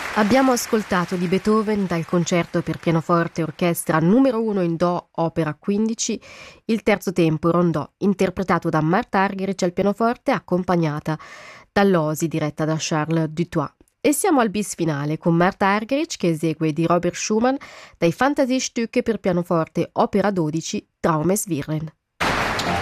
Abbiamo ascoltato di Beethoven dal concerto per pianoforte e orchestra numero 1 in Do, opera 15, il terzo tempo rondò, interpretato da Martha Argerich al pianoforte, accompagnata dall'Osi diretta da Charles Dutoit. E siamo al bis finale con Martha Argerich che esegue di Robert Schumann dai Fantasiestücke per pianoforte opera 12 Traumeswirren.